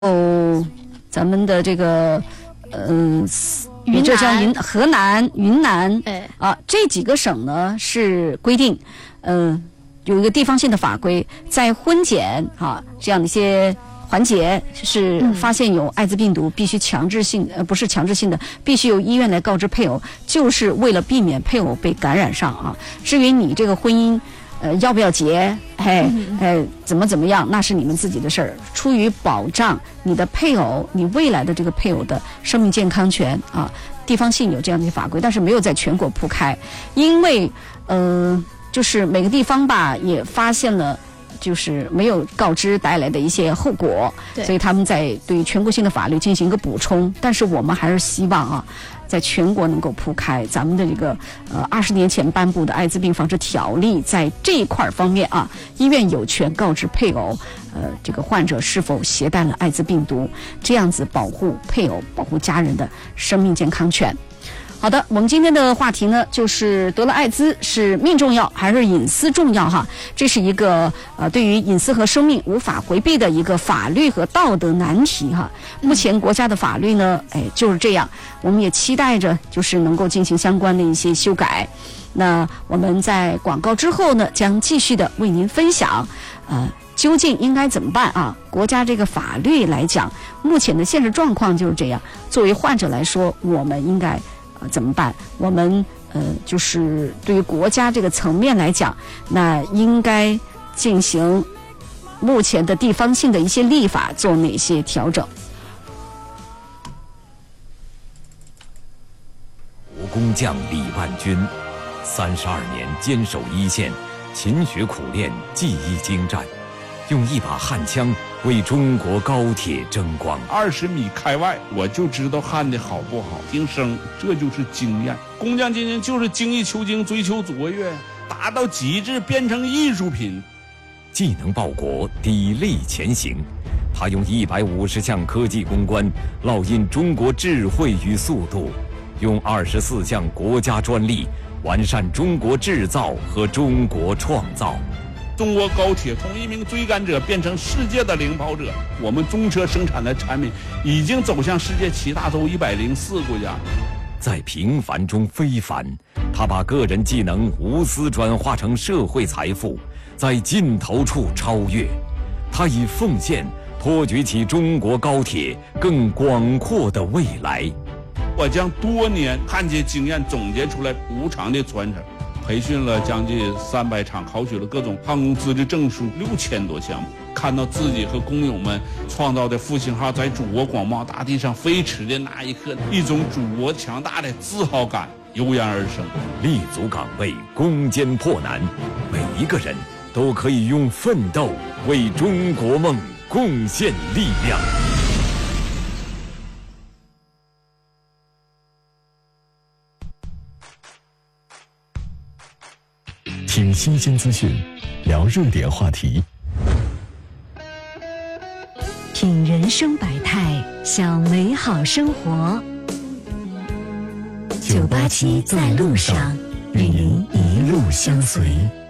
咱们的这个浙江河南、云南，这几个省呢是规定，有一个地方性的法规，在婚检这样的一些环节是发现有艾滋病毒，必须强制性不是强制性的，必须由医院来告知配偶，就是为了避免配偶被感染上啊。至于你这个婚姻要不要结，怎么样，那是你们自己的事儿。出于保障你的配偶，你未来的这个配偶的生命健康权啊，地方性有这样的法规，但是没有在全国铺开，因为就是每个地方吧也发现了。就是没有告知带来的一些后果，所以他们在对于全国性的法律进行一个补充。但是我们还是希望在全国能够铺开咱们的这个20年前颁布的艾滋病防治条例，在这一块方面医院有权告知配偶，这个患者是否携带了艾滋病毒，这样子保护配偶、保护家人的生命健康权。好的，我们今天的话题呢，就是得了艾滋是命重要还是隐私重要哈？这是一个对于隐私和生命无法回避的一个法律和道德难题哈。目前国家的法律呢，就是这样，我们也期待着就是能够进行相关的一些修改。那我们在广告之后呢，将继续的为您分享究竟应该怎么办啊？国家这个法律来讲，目前的现实状况就是这样。作为患者来说，我们应该怎么办？我们就是对于国家这个层面来讲，那应该进行目前的地方性的一些立法做哪些调整？ 国工匠李万军，32年坚守一线，勤学苦练，技艺精湛，用一把焊枪为中国高铁争光。 20米开外，我就知道焊的好不好，听声，这就是经验。工匠精神就是精益求精，追求卓越，达到极致，变成艺术品。 技能报国，砥砺前行。他用150项科技攻关烙印中国智慧与速度，用24项国家专利完善中国制造和中国创造。 中国高铁从一名追赶者变成世界的领跑者，我们中车生产的产品已经走向世界7大洲104国家。 在平凡中非凡，他把个人技能无私转化成社会财富，在尽头处超越。他以奉献托举起中国高铁更广阔的未来。 我将多年焊接经验总结出来，无偿的传承。培训了将近300场，考取了各种航空资质证书6000多项目。看到自己和工友们创造的复兴号在祖国广袤大地上飞驰的那一刻，一种祖国强大的自豪感油然而生。 立足岗位，攻坚破难，每一个人都可以用奋斗为中国梦贡献力量。 听新鲜资讯，聊热点话题， 品人生百态，享美好生活。987在路上，与您一路相随。